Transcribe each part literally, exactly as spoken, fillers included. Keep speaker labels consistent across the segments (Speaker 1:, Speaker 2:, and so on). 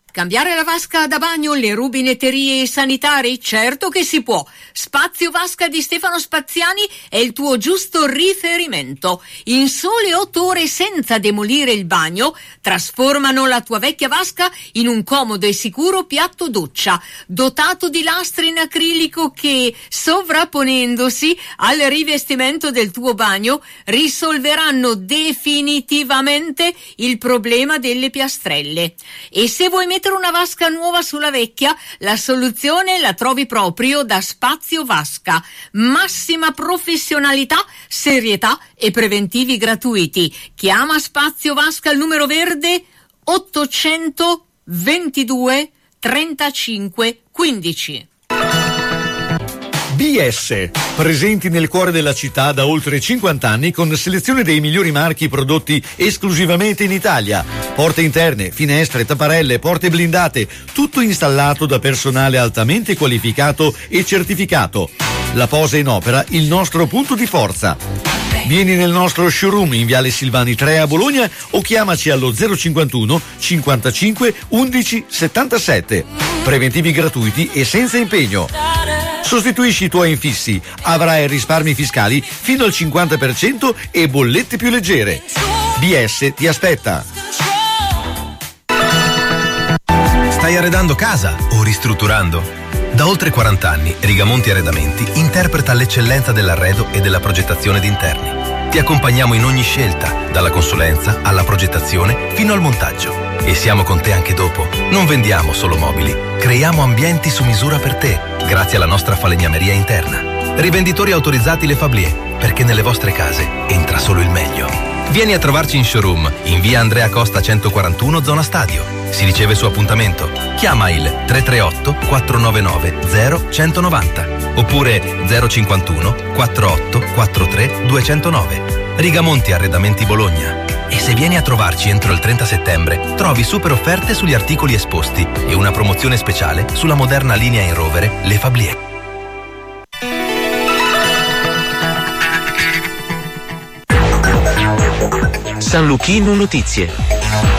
Speaker 1: Cambiare la vasca da bagno, le rubinetterie e i sanitari? Certo che si può. Spazio Vasca di Stefano Spaziani è il tuo giusto riferimento. In sole otto ore, senza demolire il bagno, trasformano la tua vecchia vasca in un comodo e sicuro piatto doccia, dotato di lastre in acrilico che, sovrapponendosi al rivestimento del tuo bagno, risolveranno definitivamente il problema delle piastrelle. E se vuoi mettere una vasca nuova sulla vecchia, la soluzione la trovi proprio da Spazio Vasca. Massima professionalità, serietà e preventivi gratuiti. Chiama Spazio Vasca al numero verde ottocentoventidue trentacinque quindici.
Speaker 2: B S, presenti nel cuore della città da oltre cinquanta anni con selezione dei migliori marchi prodotti esclusivamente in Italia. Porte interne, finestre, tapparelle, porte blindate, tutto installato da personale altamente qualificato e certificato. La posa in opera, il nostro punto di forza. Vieni nel nostro showroom in Viale Silvani tre a Bologna o chiamaci allo zero cinquantuno cinquantacinque undici settantasette. Preventivi gratuiti e senza impegno. Sostituisci i tuoi infissi, avrai risparmi fiscali fino al cinquanta per cento e bollette più leggere. B S ti aspetta.
Speaker 3: Stai arredando casa o ristrutturando? Da oltre quaranta anni Rigamonti Arredamenti interpreta l'eccellenza dell'arredo e della progettazione d'interni. Ti accompagniamo in ogni scelta, dalla consulenza alla progettazione fino al montaggio. E siamo con te anche dopo. Non vendiamo solo mobili, creiamo ambienti su misura per te, grazie alla nostra falegnameria interna. Rivenditori autorizzati Le Fablier, perché nelle vostre case entra solo il meglio. Vieni a trovarci in showroom, in via Andrea Costa centoquarantuno, zona Stadio. Si riceve su appuntamento. Chiama il tre tre otto quattro nove nove zero uno nove zero oppure zero cinquantuno quarantotto quarantatré duecentonove. Rigamonti Arredamenti Bologna. E se vieni a trovarci entro il trenta settembre, trovi super offerte sugli articoli esposti e una promozione speciale sulla moderna linea in rovere Le Fablier.
Speaker 4: San Luchino Notizie.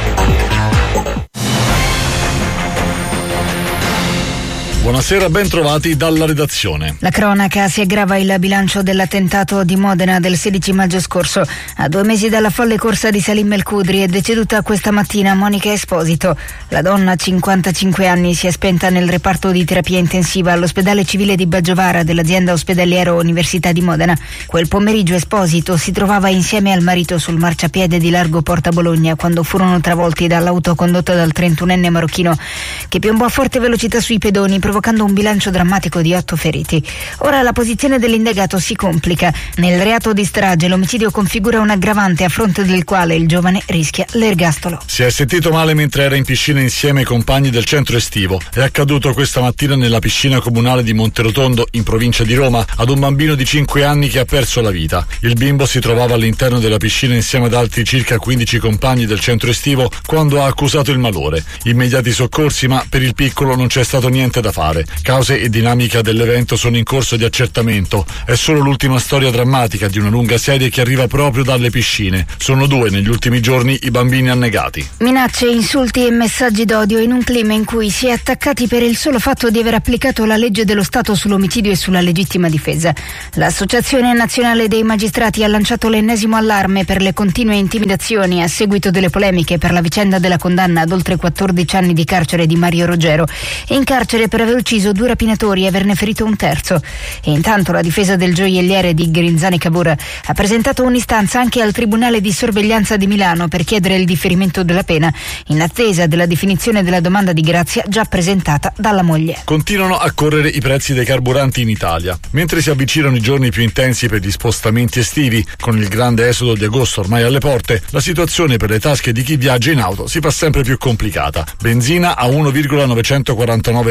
Speaker 5: Buonasera, ben trovati dalla redazione.
Speaker 6: La cronaca: si aggrava il bilancio dell'attentato di Modena del sedici maggio scorso. A due mesi dalla folle corsa di Salim El Khudri è deceduta questa mattina Monica Esposito. La donna, cinquantacinque anni, si è spenta nel reparto di terapia intensiva all'ospedale civile di Baggiovara dell'azienda ospedaliera Università di Modena. Quel pomeriggio Esposito si trovava insieme al marito sul marciapiede di largo Porta Bologna quando furono travolti dall'auto condotta dal trentunenne marocchino che piombò a forte velocità sui pedoni, provocando un bilancio drammatico di otto feriti. Ora la posizione dell'indagato si complica. Nel reato di strage l'omicidio configura un aggravante a fronte del quale il giovane rischia l'ergastolo.
Speaker 5: Si è sentito male mentre era in piscina insieme ai compagni del centro estivo. È accaduto questa mattina nella piscina comunale di Monterotondo, in provincia di Roma, ad un bambino di cinque anni che ha perso la vita. Il bimbo si trovava all'interno della piscina insieme ad altri circa quindici compagni del centro estivo quando ha accusato il malore. Immediati soccorsi, ma per il piccolo non c'è stato niente da fare. Cause e dinamica dell'evento sono in corso di accertamento. È solo l'ultima storia drammatica di una lunga serie che arriva proprio dalle piscine. Sono due negli ultimi giorni i bambini annegati.
Speaker 6: Minacce, insulti e messaggi d'odio in un clima in cui si è attaccati per il solo fatto di aver applicato la legge dello Stato sull'omicidio e sulla legittima difesa. L'Associazione Nazionale dei Magistrati ha lanciato l'ennesimo allarme per le continue intimidazioni a seguito delle polemiche per la vicenda della condanna ad oltre quattordici anni di carcere di Mario Roggero, in carcere per aver ucciso due rapinatori e averne ferito un terzo. E intanto la difesa del gioielliere di Grinzane Cavour ha presentato un'istanza anche al Tribunale di Sorveglianza di Milano per chiedere il differimento della pena, in attesa della definizione della domanda di grazia già presentata dalla moglie.
Speaker 5: Continuano a correre i prezzi dei carburanti in Italia. Mentre si avvicinano i giorni più intensi per gli spostamenti estivi, con il grande esodo di agosto ormai alle porte, la situazione per le tasche di chi viaggia in auto si fa sempre più complicata. Benzina a uno virgola novecentoquarantanove euro e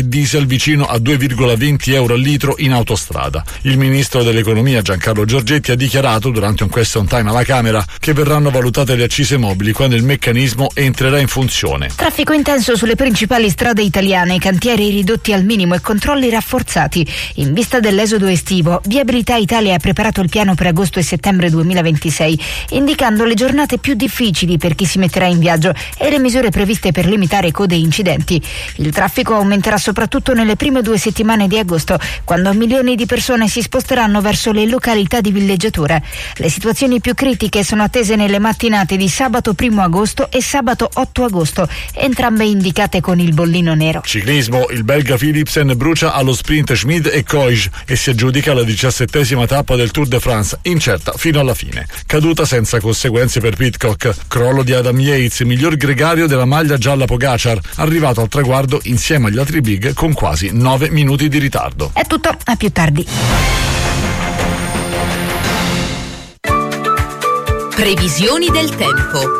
Speaker 5: e diesel vicino a due virgola venti euro al litro in autostrada. Il ministro dell'economia Giancarlo Giorgetti ha dichiarato durante un question time alla Camera che verranno valutate le accise mobili quando il meccanismo entrerà in funzione.
Speaker 6: Traffico intenso sulle principali strade italiane, cantieri ridotti al minimo e controlli rafforzati. In vista dell'esodo estivo, Viabilità Italia ha preparato il piano per agosto e settembre duemilaventisei, indicando le giornate più difficili per chi si metterà in viaggio e le misure previste per limitare code e incidenti. Il traffico aumenterà soprattutto nelle prime due settimane di agosto, quando milioni di persone si sposteranno verso le località di villeggiatura. Le situazioni più critiche sono attese nelle mattinate di sabato primo agosto e sabato otto agosto, entrambe indicate con il bollino nero.
Speaker 5: Ciclismo, il belga Philipsen brucia allo sprint Schmid e Koij e si aggiudica la diciassettesima tappa del Tour de France, incerta fino alla fine. Caduta senza conseguenze per Pidcock, crollo di Adam Yates, miglior gregario della maglia gialla Pogacar, arrivato al traguardo insieme agli altri big con quasi nove minuti di ritardo.
Speaker 6: È tutto, a più tardi.
Speaker 1: Previsioni del tempo.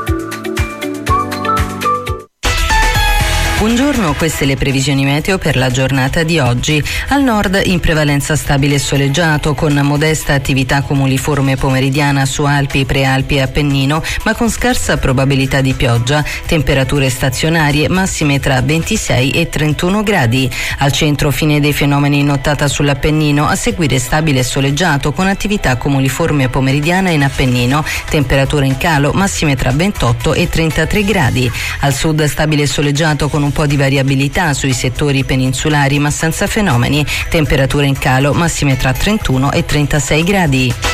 Speaker 7: Buongiorno, queste le previsioni meteo per la giornata di oggi. Al nord in prevalenza stabile e soleggiato, con modesta attività cumuliforme pomeridiana su Alpi, Prealpi e Appennino, ma con scarsa probabilità di pioggia. Temperature stazionarie massime tra ventisei e trentuno gradi. Al centro fine dei fenomeni in nottata sull'Appennino, a seguire stabile e soleggiato con attività cumuliforme pomeridiana in Appennino. Temperature in calo massime tra ventotto e trentatré gradi. Al sud stabile e soleggiato con un po' di variabilità sui settori peninsulari ma senza fenomeni, temperature in calo massime tra trentuno e trentasei gradi.